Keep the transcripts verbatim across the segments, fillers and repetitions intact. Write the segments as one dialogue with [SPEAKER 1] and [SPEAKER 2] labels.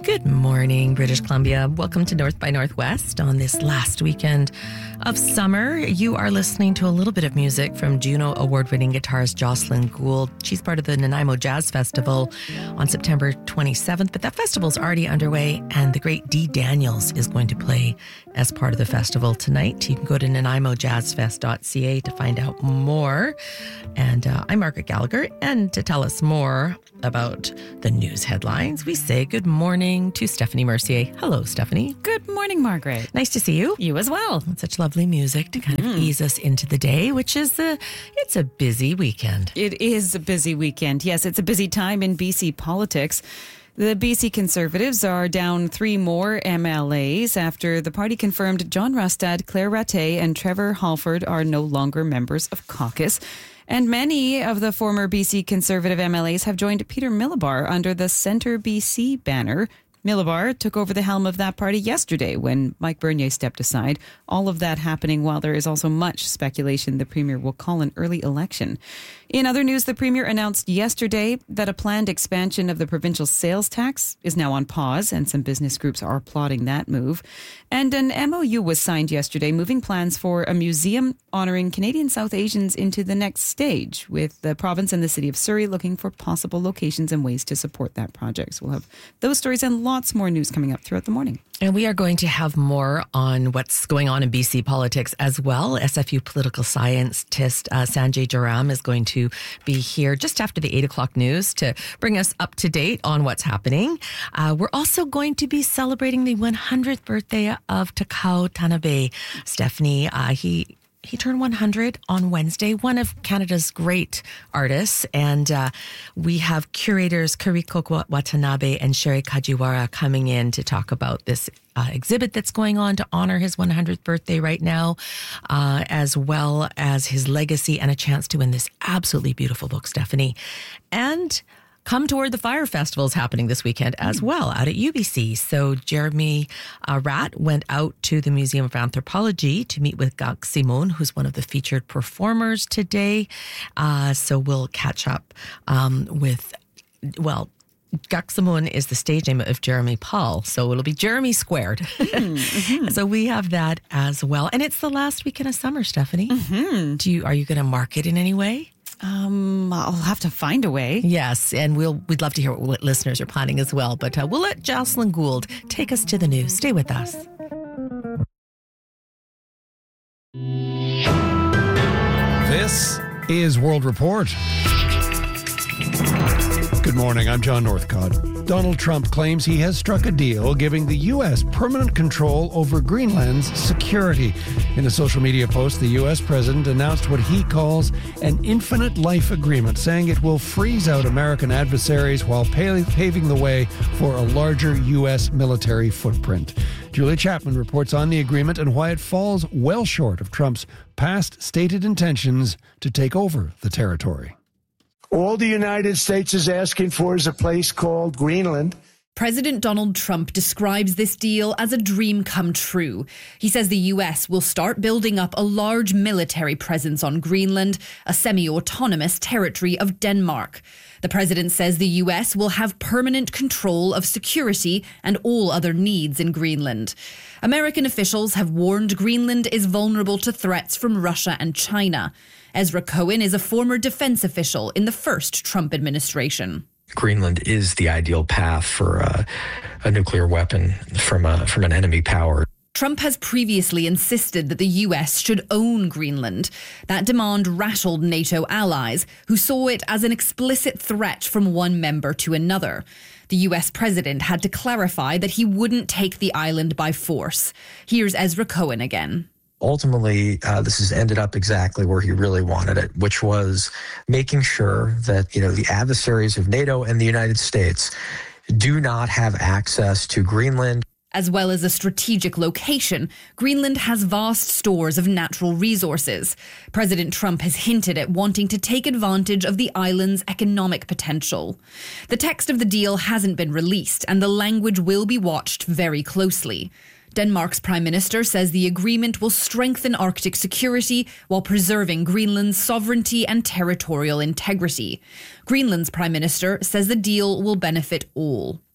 [SPEAKER 1] Good morning, British Columbia. Welcome to North by Northwest on this last weekend of summer. You are listening to a little bit of music from Juno Award-winning guitarist Jocelyn Gould. She's part of the Nanaimo Jazz Festival on September twenty-seventh, but that festival's already underway, and the great Dee Daniels is going to play as part of the festival tonight. You can go to nanaimo jazz fest dot c a to find out more. And uh, I'm Margaret Gallagher, and to tell us more about the news headlines, we say good morning to Stephanie Mercier. Hello, Stephanie.
[SPEAKER 2] Good morning, Margaret.
[SPEAKER 1] Nice to see you.
[SPEAKER 2] You as well.
[SPEAKER 1] Such lovely music to kind of mm. ease us into the day, which is a, it's a busy weekend.
[SPEAKER 2] It is a busy weekend. Yes, it's a busy time in B C politics. The B C Conservatives are down three more M L As after the party confirmed John Rustad, Claire Rattay and Trevor Halford are no longer members of caucus. And many of the former B C Conservative M L As have joined Peter Milobar under the Centre B C banner. Milobar took over the helm of that party yesterday when Mike Bernier stepped aside. All of that happening while there is also much speculation the Premier will call an early election. In other news, the Premier announced yesterday that a planned expansion of the provincial sales tax is now on pause, and some business groups are applauding that move. And an M O U was signed yesterday, moving plans for a museum honouring Canadian South Asians into the next stage, with the province and the city of Surrey looking for possible locations and ways to support that project. So we'll have those stories and lots more news coming up throughout the morning.
[SPEAKER 1] And we are going to have more on what's going on in B C politics as well. S F U political scientist uh, Sanjay Jaram is going to be here just after the eight o'clock news to bring us up to date on what's happening. Uh, we're also going to be celebrating the one hundredth birthday of Takao Tanabe. Stephanie, uh, he... He turned one hundred on Wednesday, one of Canada's great artists. And uh, we have curators Kariko Watanabe and Sherry Kajiwara coming in to talk about this uh, exhibit that's going on to honor his one hundredth birthday right now, uh, as well as his legacy and a chance to win this absolutely beautiful book, Stephanie. And Come Toward the Fire Festival is happening this weekend as well out at U B C. So Jeremy uh, Ratt went out to the Museum of Anthropology to meet with Gak Simon, who's one of the featured performers today. Uh, so we'll catch up um, with, well, Gak Simon is the stage name of Jeremy Paul, so it'll be Jeremy squared. Mm-hmm. So we have that as well. And it's the last weekend of summer, Stephanie. Mm-hmm. Do you, are you going to mark it in any way?
[SPEAKER 2] Um, I'll have to find a way.
[SPEAKER 1] Yes, and we'll we'd love to hear what listeners are planning as well. But uh, we'll let Jocelyn Gould take us to the news. Stay with us.
[SPEAKER 3] This is World Report. Good morning, I'm John Northcott. Donald Trump claims he has struck a deal giving the U S permanent control over Greenland's security. In a social media post, the U S president announced what he calls an infinite life agreement, saying it will freeze out American adversaries while paving the way for a larger U S military footprint. Julia Chapman reports on the agreement and why it falls well short of Trump's past stated intentions to take over the territory.
[SPEAKER 4] All the United States is asking for is a place called Greenland.
[SPEAKER 5] President Donald Trump describes this deal as a dream come true. He says the U S will start building up a large military presence on Greenland, a semi-autonomous territory of Denmark. The president says the U S will have permanent control of security and all other needs in Greenland. American officials have warned Greenland is vulnerable to threats from Russia and China. Ezra Cohen is a former defense official in the first Trump administration.
[SPEAKER 6] Greenland is the ideal path for a, a nuclear weapon from a, from an enemy power.
[SPEAKER 5] Trump has previously insisted that the U S should own Greenland. That demand rattled NATO allies, who saw it as an explicit threat from one member to another. The U S president had to clarify that he wouldn't take the island by force. Here's Ezra Cohen again.
[SPEAKER 6] Ultimately, uh, this has ended up exactly where he really wanted it, which was making sure that, you know, the adversaries of NATO and the United States do not have access to Greenland.
[SPEAKER 5] As well as a strategic location, Greenland has vast stores of natural resources. President Trump has hinted at wanting to take advantage of the island's economic potential. The text of the deal hasn't been released, and the language will be watched very closely. Denmark's Prime Minister says the agreement will strengthen Arctic security while preserving Greenland's sovereignty and territorial integrity. Greenland's Prime Minister says the deal will benefit all.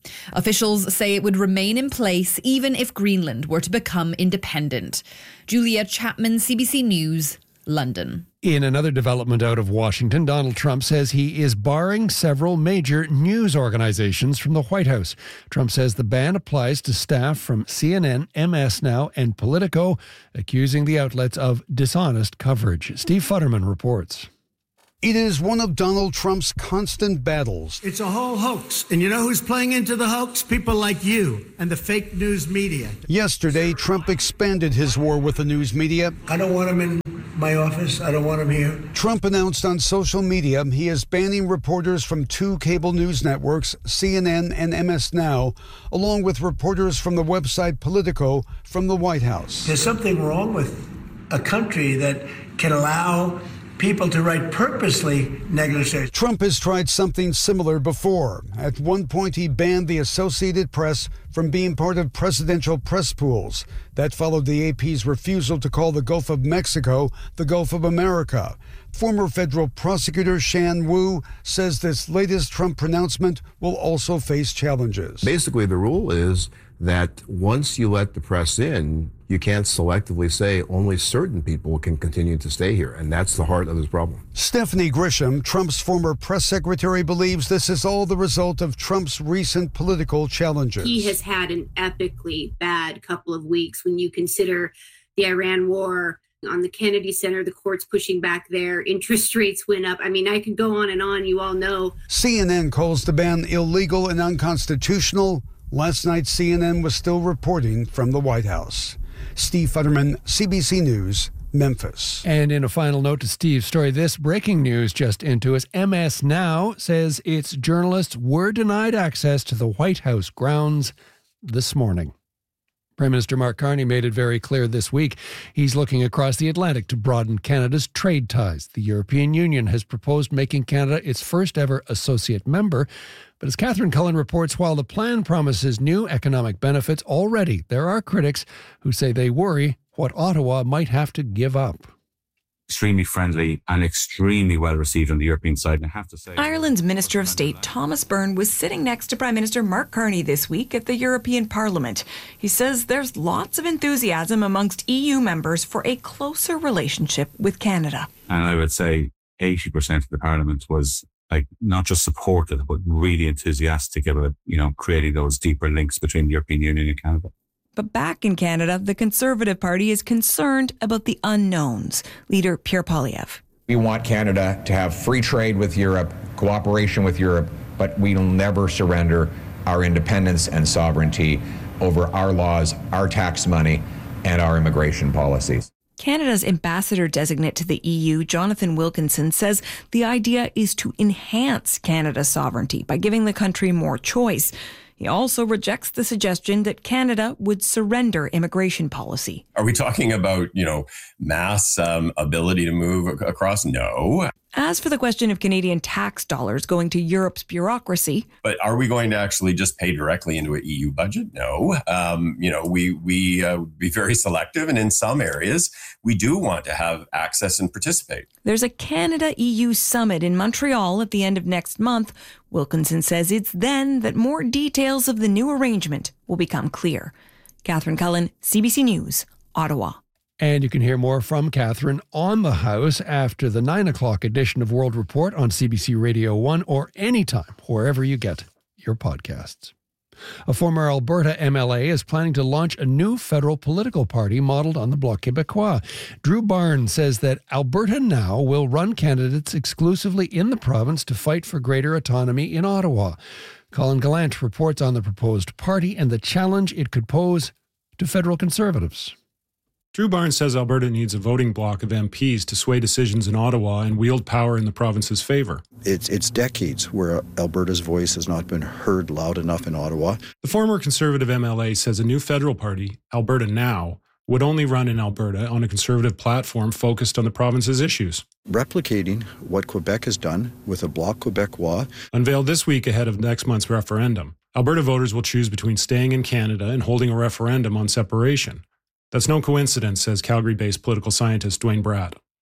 [SPEAKER 5] Officials say it would remain in place even if Greenland were to become independent. Julia Chapman, C B C News, London.
[SPEAKER 3] In another development out of Washington, Donald Trump says he is barring several major news organizations from the White House. Trump says the ban applies to staff from C N N, M S Now, and Politico, accusing the outlets of dishonest coverage. Steve Futterman reports.
[SPEAKER 7] It is one of Donald Trump's constant battles.
[SPEAKER 4] It's a whole hoax. And you know who's playing into the hoax? People like you and the fake news media.
[SPEAKER 7] Yesterday, Trump expanded his war with the news media.
[SPEAKER 4] I don't want him in my office. I don't want him here.
[SPEAKER 7] Trump announced on social media he is banning reporters from two cable news networks, C N N and M S Now, along with reporters from the website Politico from the White House.
[SPEAKER 4] There's something wrong with a country that can allow people to write purposely negative.
[SPEAKER 7] Trump has tried something similar before. At one point, he banned the Associated Press from being part of presidential press pools. That followed the A P's refusal to call the Gulf of Mexico the Gulf of America. Former federal prosecutor Shan Wu says this latest Trump pronouncement will also face challenges.
[SPEAKER 8] Basically, the rule is that once you let the press in, you can't selectively say only certain people can continue to stay here. And that's the heart of this problem.
[SPEAKER 7] Stephanie Grisham, Trump's former press secretary, believes this is all the result of Trump's recent political challenges.
[SPEAKER 9] He has had an epically bad couple of weeks when you consider the Iran war. On the Kennedy Center, the court's pushing back there. Interest rates went up. I mean, I could go on and on. You all know.
[SPEAKER 7] C N N calls the ban illegal and unconstitutional. Last night, C N N was still reporting from the White House. Steve Futterman, C B C News, Memphis.
[SPEAKER 3] And in a final note to Steve's story, this breaking news just into us. M S Now says its journalists were denied access to the White House grounds this morning. Prime Minister Mark Carney made it very clear this week he's looking across the Atlantic to broaden Canada's trade ties. The European Union has proposed making Canada its first ever associate member. But as Catherine Cullen reports, while the plan promises new economic benefits, already there are critics who say they worry what Ottawa might have to give up.
[SPEAKER 10] Extremely friendly and extremely well received on the European side. And I have to say,
[SPEAKER 11] Ireland's Minister of State Thomas Byrne was sitting next to Prime Minister Mark Carney this week at the European Parliament. He says there's lots of enthusiasm amongst E U members for a closer relationship with Canada.
[SPEAKER 10] And I would say eighty percent of the Parliament was like not just supportive, but really enthusiastic about, you know, creating those deeper links between the European Union and Canada.
[SPEAKER 11] But back in Canada, the Conservative Party is concerned about the unknowns. Leader Pierre Poilievre.
[SPEAKER 12] We want Canada to have free trade with Europe, cooperation with Europe, but we will never surrender our independence and sovereignty over our laws, our tax money, and our immigration policies.
[SPEAKER 11] Canada's ambassador designate to the E U, Jonathan Wilkinson, says the idea is to enhance Canada's sovereignty by giving the country more choice. He also rejects the suggestion that Canada would surrender immigration policy.
[SPEAKER 13] Are we talking about, you know, mass um, ability to move across? No.
[SPEAKER 11] As for the question of Canadian tax dollars going to Europe's bureaucracy.
[SPEAKER 13] But are we going to actually just pay directly into an E U budget? No. Um, you know, we, we uh, be very selective. And in some areas, we do want to have access and participate.
[SPEAKER 11] There's a Canada-E U summit in Montreal at the end of next month. Wilkinson says it's then that more details of the new arrangement will become clear. Catherine Cullen, C B C News, Ottawa.
[SPEAKER 3] And you can hear more from Catherine on the House after the nine o'clock edition of World Report on C B C Radio one or anytime, wherever you get your podcasts. A former Alberta M L A is planning to launch a new federal political party modeled on the Bloc Québécois. Drew Barnes says that Alberta Now will run candidates exclusively in the province to fight for greater autonomy in Ottawa. Colin Gallant reports on the proposed party and the challenge it could pose to federal Conservatives.
[SPEAKER 14] Drew Barnes says Alberta needs a voting bloc of M Ps to sway decisions in Ottawa and wield power in the province's favour.
[SPEAKER 15] It's it's decades where Alberta's voice has not been heard loud enough in Ottawa.
[SPEAKER 14] The former Conservative M L A says a new federal party, Alberta Now, would only run in Alberta on a Conservative platform focused on the province's issues.
[SPEAKER 15] Replicating what Quebec has done with a Bloc Québécois.
[SPEAKER 14] Unveiled this week ahead of next month's referendum, Alberta voters will choose between staying in Canada and holding a referendum on separation. That's no coincidence, says Calgary-based political scientist Dwayne Bratt.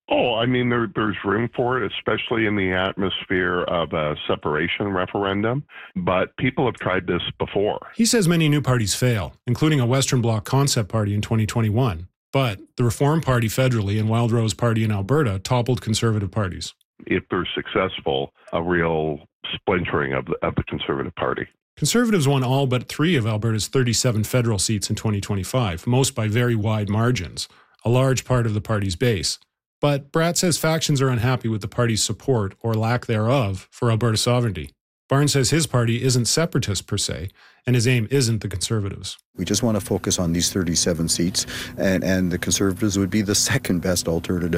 [SPEAKER 16] Oh, I mean, there, there's room for it, especially in the atmosphere of a separation referendum. But people have tried this before.
[SPEAKER 14] He says many new parties fail, including a Western Bloc concept party in twenty twenty-one. But the Reform Party federally and Wild Rose Party in Alberta toppled Conservative parties.
[SPEAKER 16] If they're successful, a real splintering of the, of the Conservative Party.
[SPEAKER 14] Conservatives won all but three of Alberta's thirty-seven federal seats in twenty twenty-five, most by very wide margins, a large part of the party's base. But Bratt says factions are unhappy with the party's support, or lack thereof, for Alberta sovereignty. Barnes says his party isn't separatist per se, and his aim isn't the Conservatives.
[SPEAKER 15] We just want to focus on these thirty-seven seats, and, and the Conservatives would be the second best alternative